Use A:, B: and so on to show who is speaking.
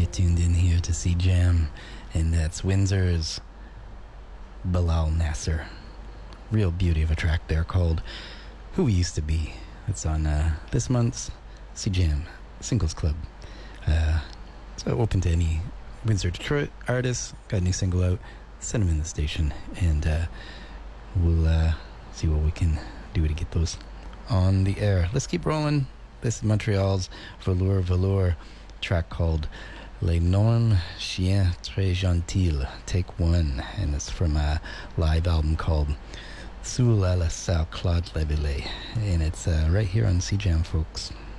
A: You're tuned in here to see Jam, and that's Windsor's Bilal Nasser. Real beauty of a track there called Who We Used to Be. It's on this month's See Jam Singles Club. So open to any Windsor Detroit artists. Got a new single out. Send them in the station, and we'll see what we can do to get those on the air. Let's keep rolling. This is Montreal's Velour, track called Les Normes Chiens Très Gentils, take one, and it's from a live album called Sous la Salle Claude Leveillé, and it's right here on CJAM, folks.